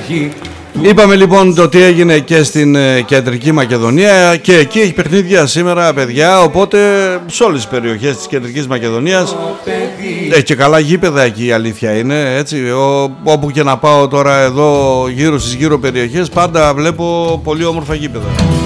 Είπαμε λοιπόν το τι έγινε και στην Κεντρική Μακεδονία και εκεί έχει παιχνίδια σήμερα, παιδιά, οπότε σε όλες τις περιοχές της Κεντρικής Μακεδονίας έχει και καλά γήπεδα εκεί, η αλήθεια είναι, έτσι, όπου και να πάω τώρα εδώ γύρω στις γύρω περιοχές πάντα βλέπω πολύ όμορφα γήπεδα.